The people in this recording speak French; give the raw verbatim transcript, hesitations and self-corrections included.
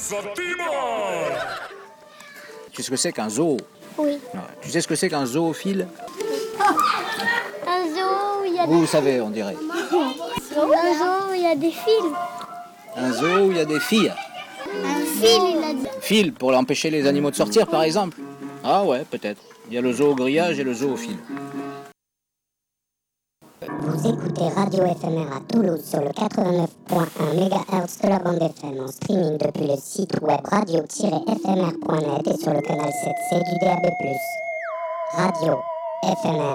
Tu sais ce que c'est qu'un zoo? Oui. Ouais. Tu sais ce que c'est qu'un zoophile? Un zoo où il y a Vous, vous des... savez, on dirait. Un zoo où il y a des fils. Un zoo où il y a des filles. Un fil, il a dit. Fil pour empêcher les animaux de sortir, par exemple. Ah ouais, peut-être. Il y a le zoo au grillage et le zoo au fil. Vous écoutez Radio éphémère à Toulouse sur le quatre-vingt-neuf point un mégahertz de la bande F M en streaming depuis le site web radio tiret f m r point net et sur le canal sept C du D A B plus. Radio éphémère.